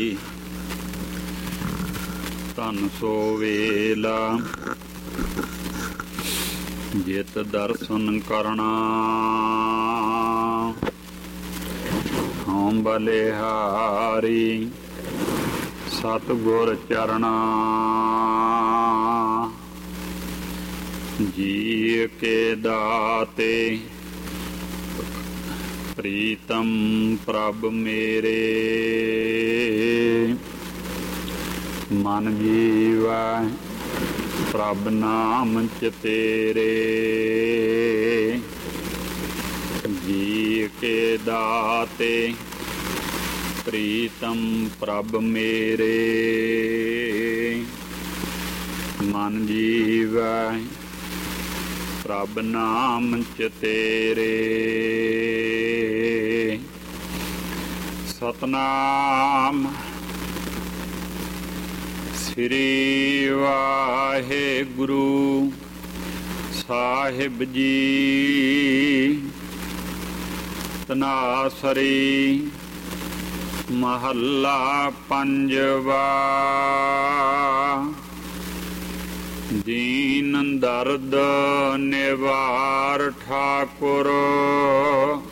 ਧਨ ਸੋ ਵੇਲਾ ਜਿਤ ਦਰਸ਼ਨ ਕਰਨਾ। ਹਉ ਬਲਿਹਾਰੀ ਸਤਿਗੁਰ ਚਰਣਾ। ਜੀ ਕੇ ਦਾਤੇ ਪ੍ਰੀਤਮ ਪ੍ਰਭ ਮੇਰੇ। ਮਨ ਜੀਵੈ ਪ੍ਰਭ ਨਾਮ ਚਤੇਰੇ। ਜੀ ਕੇ ਦਾਤੇ ਪ੍ਰੀਤਮ ਪ੍ਰਭ ਮੇਰੇ। ਮਨ ਜੀਵੈ ਪ੍ਰਭ ਨਾਮ ਚਤੇਰੇ। ਸਤਨਾਮ ਸ੍ਰੀ ਵਾਹਿਗੁਰੂ ਸਾਹਿਬ ਜੀ। ਤਨਾਸਰੀ ਮਹੱਲਾ ਪੰਜਵਾ। ਦੀਨ ਦਰਦ ਨਿਵਾਰ ਠਾਕੁਰ